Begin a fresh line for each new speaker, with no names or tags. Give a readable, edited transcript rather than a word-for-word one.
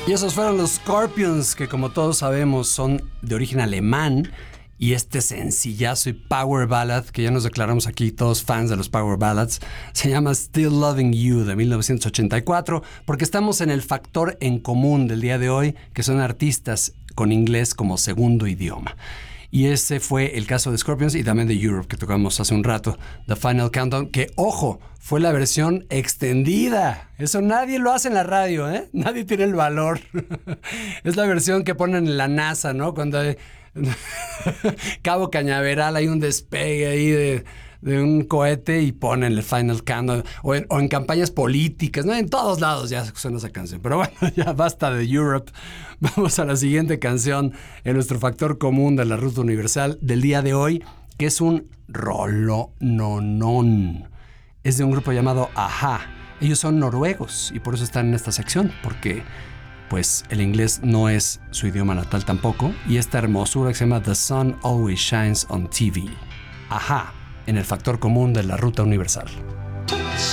Y esos fueron los Scorpions, que como todos sabemos son de origen alemán. Y este sencillazo y power ballad, que ya nos declaramos aquí todos fans de los power ballads, se llama Still Loving You, de 1984, porque estamos en el factor en común del día de hoy, que son artistas con inglés como segundo idioma. Y ese fue el caso de Scorpions y también de Europe, que tocamos hace un rato, The Final Countdown, que, ojo, fue la versión extendida. Eso nadie lo hace en la radio, ¿eh? Nadie tiene el valor. Es la versión que ponen en la NASA, ¿no? Cuando hay Cabo Cañaveral, hay un despegue ahí de un cohete y ponen el Final Countdown, o en campañas políticas, ¿no? En todos lados ya suena esa canción. Pero bueno, ya basta de Europe. Vamos a la siguiente canción en nuestro factor común de la ruta universal del día de hoy, que es un rolononón. Es de un grupo llamado Ajá. Ellos son noruegos y por eso están en esta sección, porque pues el inglés no es su idioma natal tampoco, y esta hermosura que se llama The Sun Always Shines on TV. Ajá, en el factor común de la ruta universal.